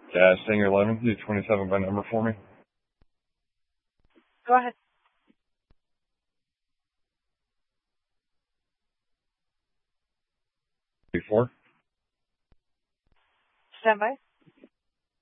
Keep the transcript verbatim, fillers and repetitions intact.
Yeah, Stinger eleven, do twenty-seven by number for me. Go ahead. Before. Stand by.